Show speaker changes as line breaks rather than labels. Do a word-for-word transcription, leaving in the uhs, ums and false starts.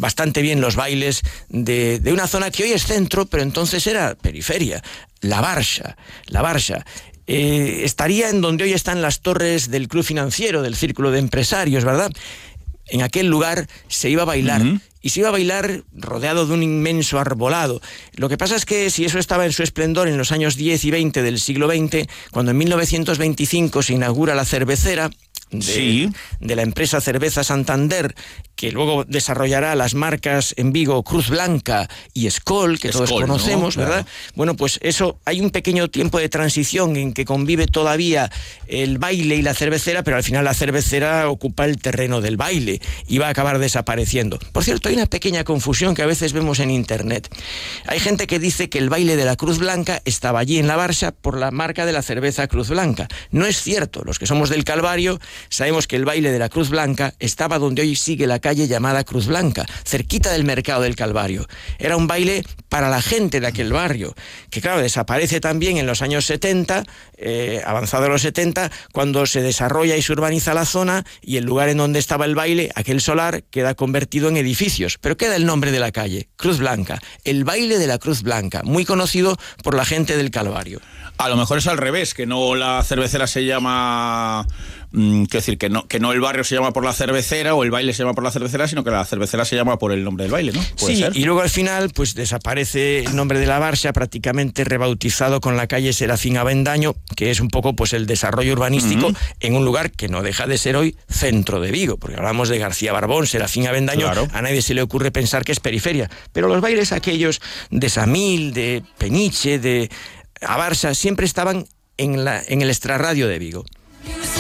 bastante bien los bailes de, de una zona que hoy es centro, pero entonces era periferia, la Barxa, la Barxa. Eh, estaría en donde hoy están las torres del Club Financiero, del Círculo de Empresarios, ¿verdad? En aquel lugar se iba a bailar. Uh-huh. Y se iba a bailar rodeado de un inmenso arbolado. Lo que pasa es que si eso estaba en su esplendor en los años diez y veinte del siglo veinte, cuando en mil novecientos veinticinco se inaugura la cervecera de, sí. de la empresa Cerveza Santander, que luego desarrollará las marcas en Vigo Cruz Blanca y Skol, que Skol, todos conocemos, ¿no? ¿Verdad? Claro. Bueno, pues eso, hay un pequeño tiempo de transición en que convive todavía el baile y la cervecera, pero al final la cervecera ocupa el terreno del baile y va a acabar desapareciendo. Por cierto, hay una pequeña confusión que a veces vemos en internet. Hay gente que dice que el baile de la Cruz Blanca estaba allí en la Barxa por la marca de la cerveza Cruz Blanca. No es cierto. Los que somos del Calvario sabemos que el baile de la Cruz Blanca estaba donde hoy sigue la calle llamada Cruz Blanca, cerquita del mercado del Calvario. Era un baile para la gente de aquel barrio, que claro, desaparece también en los años setenta, eh, avanzado los setenta, cuando se desarrolla y se urbaniza la zona y el lugar en donde estaba el baile, aquel solar, queda convertido en edificios. Pero queda el nombre de la calle, Cruz Blanca, el baile de la Cruz Blanca, muy conocido por la gente del Calvario.
A lo mejor es al revés, que no la cervecera se llama... Quiero decir, que no, que no el barrio se llama por la cervecera o el baile se llama por la cervecera, sino que la cervecera se llama por el nombre del baile, ¿no?
Sí, ser? Y luego al final pues desaparece el nombre de la Barxa, prácticamente rebautizado con la calle Serafín Avendaño, que es un poco pues el desarrollo urbanístico uh-huh. en un lugar que no deja de ser hoy centro de Vigo, porque hablamos de García Barbón, Serafín Avendaño, claro. A nadie se le ocurre pensar que es periferia, pero los bailes aquellos de Samil, de Peniche, de Abarsa, siempre estaban en, la, en el extrarradio de Vigo.